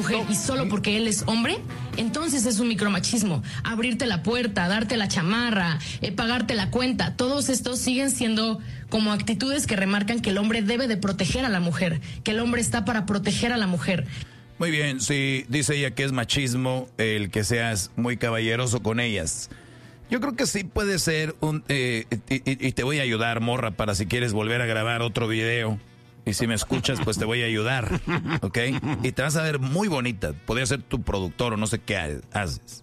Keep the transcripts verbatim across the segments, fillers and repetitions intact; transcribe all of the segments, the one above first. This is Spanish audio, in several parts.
mujer y solo porque él es hombre, entonces es un micromachismo. Abrirte la puerta, darte la chamarra, eh, pagarte la cuenta, todos estos siguen siendo como actitudes que remarcan que el hombre debe de proteger a la mujer, que el hombre está para proteger a la mujer. Muy bien, sí, dice ella que es machismo el que seas muy caballeroso con ellas. Yo creo que sí puede ser un... Eh, y, y, y te voy a ayudar, morra, para si quieres volver a grabar otro video. Y si me escuchas, pues te voy a ayudar, ¿ok? Y te vas a ver muy bonita. Podría ser tu productor o no sé qué haces.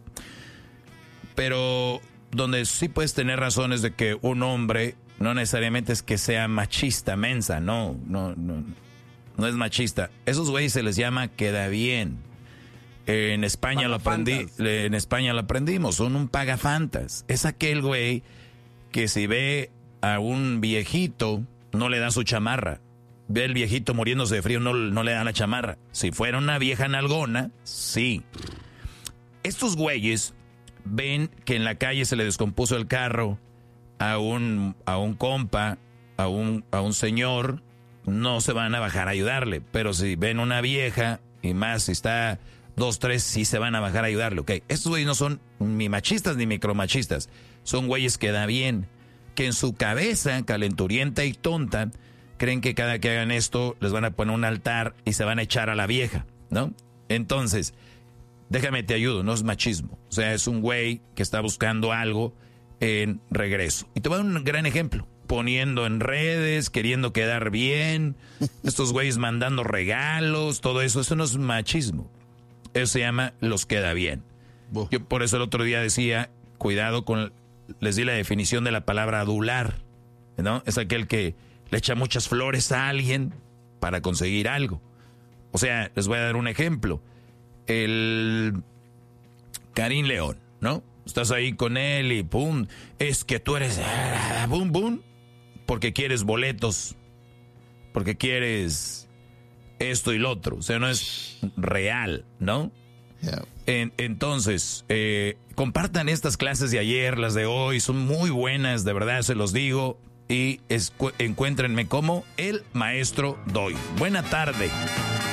Pero donde sí puedes tener razones de que un hombre no necesariamente es que sea machista, mensa. No, no, no. No es machista. Esos güeyes se les llama queda bien. En España lo aprendí, en España lo aprendimos, son un pagafantas. Es aquel güey que si ve a un viejito, no le da su chamarra. Ve al viejito muriéndose de frío, no, no le da la chamarra. Si fuera una vieja nalgona, sí. Estos güeyes ven que en la calle se le descompuso el carro a un, a un compa, a un, a un señor, no se van a bajar a ayudarle. Pero si ven una vieja, y más si está... Dos, tres, sí se van a bajar a ayudarle, ok. Estos güeyes no son ni machistas ni micromachistas. Son güeyes que da bien. Que en su cabeza, calenturienta y tonta, creen que cada que hagan esto les van a poner un altar y se van a echar a la vieja, ¿no? Entonces, déjame te ayudo, no es machismo. O sea, es un güey que está buscando algo en regreso. Y te voy a dar un gran ejemplo. Poniendo en redes, queriendo quedar bien. Estos güeyes mandando regalos, todo eso. Eso no es machismo. Eso se llama los queda bien. Yo por eso el otro día decía, cuidado con, les di la definición de la palabra adular, ¿no? Es aquel que le echa muchas flores a alguien para conseguir algo. O sea, les voy a dar un ejemplo. El Karim León, ¿no? Estás ahí con él y pum, es que tú eres bum bum, porque quieres boletos, porque quieres... esto y lo otro, o sea, no es real, ¿no? Yeah. En, entonces, eh, compartan estas clases de ayer, las de hoy, son muy buenas, de verdad, se los digo, y escu- encuéntrenme como el maestro Doy. Buena tarde.